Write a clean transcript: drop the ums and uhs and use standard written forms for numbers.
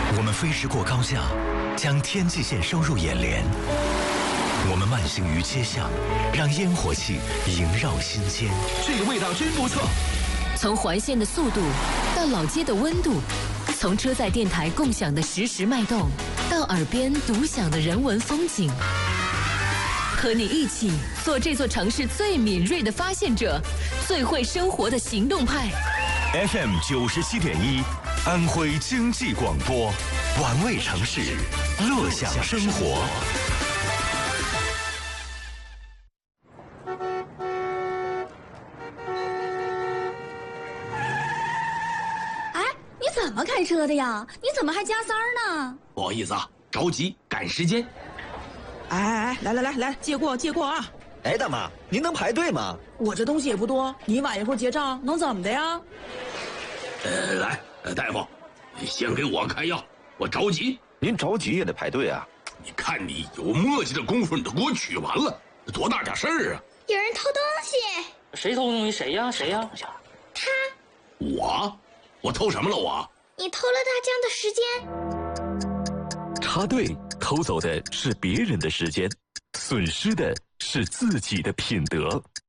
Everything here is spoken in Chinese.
我们飞驰过高架，将天际线收入眼帘。我们慢行于街巷，让烟火气萦绕心间。 这个味道真不错。 从环线的速度到老街的温度，从车载电台共享的实时脉动，到耳边独享的人文风景，和你一起做这座城市最敏锐的发现者，最会生活的行动派。 FM 97.1，安徽经济广播，玩味城市，乐享生活。 怎么开车的呀？你怎么还加塞儿呢？ 不好意思啊，着急赶时间。 哎，来，借过啊！ 哎，大妈，您能排队吗？ 我这东西也不多，你晚一会儿结账能怎么的呀？ 来，大夫，你先给我开药，我着急。 您着急也得排队啊！ 你看你有磨叽的功夫，你都给我取完了，多大点事儿啊！ 有人偷东西。 谁偷东西？谁呀？ 他。 我偷什么了我？ 你偷了大江的时间。 插队偷走的是别人的时间，损失的是自己的品德。